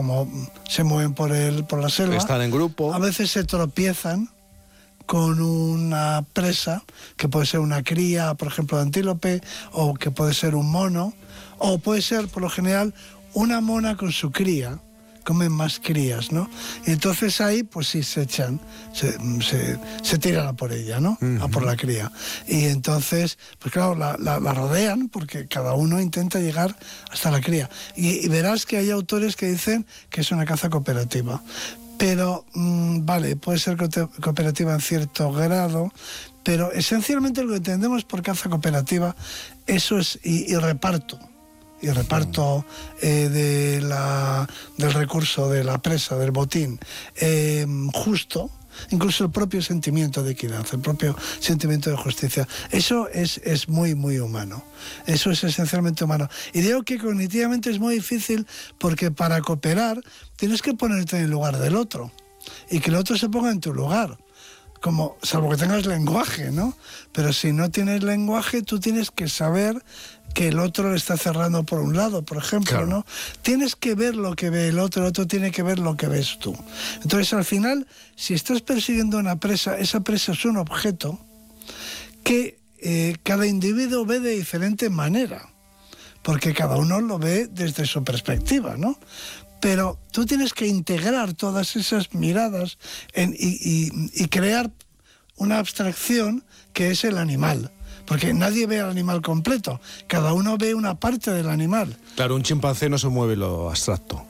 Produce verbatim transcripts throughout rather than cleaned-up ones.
como se mueven por el, por la selva, están en grupo, a veces se tropiezan con una presa, que puede ser una cría, por ejemplo, de antílope, o que puede ser un mono, o puede ser, por lo general, una mona con su cría. Comen más crías, ¿no? Y entonces ahí, pues sí, se echan, se, se, se tiran a por ella, ¿no? Uh-huh. A por la cría. Y entonces, pues claro, la, la, la rodean porque cada uno intenta llegar hasta la cría. Y, y verás que hay autores que dicen que es una caza cooperativa. Pero, mmm, vale, puede ser co- cooperativa en cierto grado, pero esencialmente lo que entendemos por caza cooperativa, eso es, y, y reparto. y reparto eh, de la, del recurso, de la presa, del botín, eh, justo, incluso el propio sentimiento de equidad, el propio sentimiento de justicia. Eso es, es muy, muy humano. Eso es esencialmente humano. Y digo que cognitivamente es muy difícil porque para cooperar tienes que ponerte en el lugar del otro y que el otro se ponga en tu lugar. Como, salvo que tengas lenguaje, ¿no? Pero si no tienes lenguaje, tú tienes que saber que el otro le está cerrando por un lado, por ejemplo, claro. ¿no? Tienes que ver lo que ve el otro, el otro tiene que ver lo que ves tú. Entonces, al final, si estás persiguiendo una presa, esa presa es un objeto que eh, cada individuo ve de diferente manera, porque cada uno lo ve desde su perspectiva, ¿no? Pero tú tienes que integrar todas esas miradas en, y, y, y crear una abstracción que es el animal. Porque nadie ve al animal completo, cada uno ve una parte del animal. Claro, un chimpancé no se mueve lo abstracto.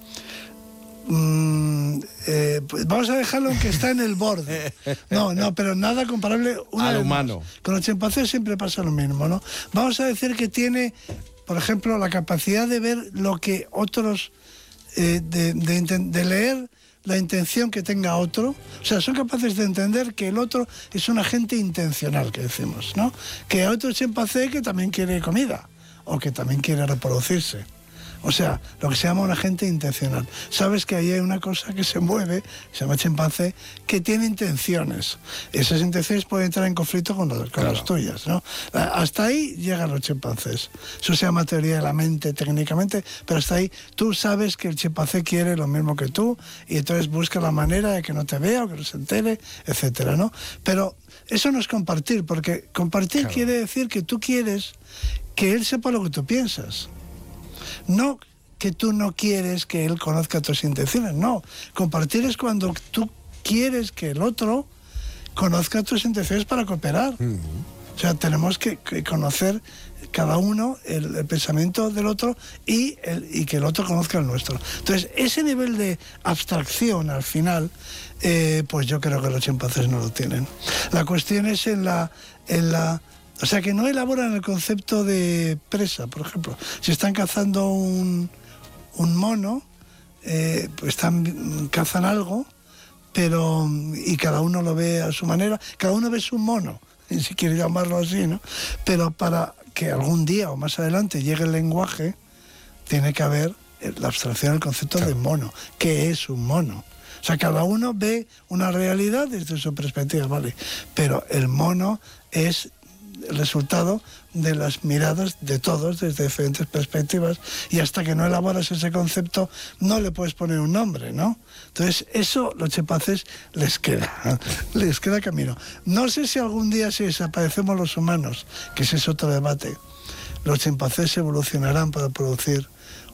Mm, eh, pues vamos a dejarlo en que está en el borde. No, no, pero nada comparable una al vez humano. Más. Con los chimpancés siempre pasa lo mismo, ¿no? Vamos a decir que tiene, por ejemplo, la capacidad de ver lo que otros... Eh, de, de, de leer la intención que tenga otro, o sea, son capaces de entender que el otro es un agente intencional, que decimos, ¿no? Que hay otro chimpancé que también quiere comida, o que también quiere reproducirse. O sea, lo que se llama un agente intencional. Sabes que ahí hay una cosa que se mueve, se llama chimpancé, que tiene intenciones. Esas intenciones pueden entrar en conflicto con, los, con claro. las tuyas, ¿no? Hasta ahí llegan los chimpancés. Eso se llama teoría de la mente técnicamente, pero hasta ahí tú sabes que el chimpancé quiere lo mismo que tú y entonces busca la manera de que no te vea o que no se entere, etcétera, ¿no? Pero eso no es compartir, porque compartir claro. quiere decir que tú quieres que él sepa lo que tú piensas. No que tú no quieres que él conozca tus intenciones, no. Compartir es cuando tú quieres que el otro conozca tus intenciones para cooperar. Uh-huh. O sea, tenemos que, que conocer cada uno el, el pensamiento del otro y, el, y que el otro conozca el nuestro. Entonces, ese nivel de abstracción al final, eh, pues yo creo que los chimpancés no lo tienen. La cuestión es en la... En la O sea, que no elaboran el concepto de presa, por ejemplo. Si están cazando un, un mono, eh, pues están, cazan algo, pero y cada uno lo ve a su manera, cada uno ve su mono, si quiere llamarlo así, ¿no? Pero para que algún día o más adelante llegue el lenguaje, tiene que haber la abstracción del concepto claro. de mono. ¿Qué es un mono? O sea, cada uno ve una realidad desde su perspectiva, ¿vale? Pero el mono es el resultado de las miradas de todos desde diferentes perspectivas y hasta que no elaboras ese concepto no le puedes poner un nombre, ¿no? Entonces eso los chimpancés les queda, les queda camino. No sé si algún día si desaparecemos los humanos, que ese es otro debate, los chimpancés evolucionarán para producir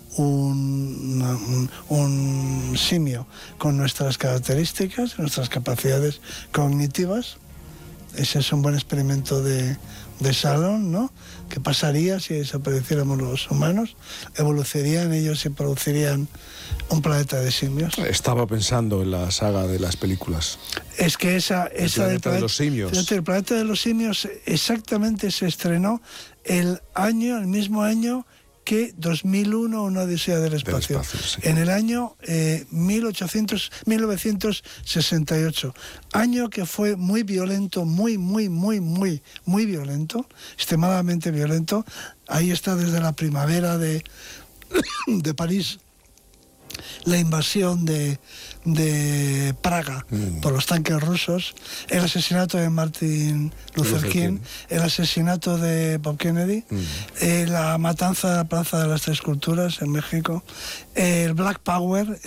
un, un, un simio con nuestras características, nuestras capacidades cognitivas. Ese es un buen experimento de, de Salón, ¿no? ¿Qué pasaría si desapareciéramos los humanos? ¿Evolucionarían ellos y producirían un planeta de simios? Estaba pensando en la saga de las películas. Es que esa... El esa planeta de los simios. Fíjate, el planeta de los simios exactamente se estrenó el año, el mismo año que dos mil uno, una odisea del espacio. Del espacio sí. En el año eh, mil ochocientos, mil novecientos sesenta y ocho. Año que fue muy violento, muy, muy, muy, muy, muy violento, extremadamente violento. Ahí está desde la primavera de, de París, la invasión de, de Praga mm. por los tanques rusos, el asesinato de Martin Luther, Luther King, King, el asesinato de Bob Kennedy, mm. eh, la matanza de la Plaza de las Tres Culturas en México, el Black Power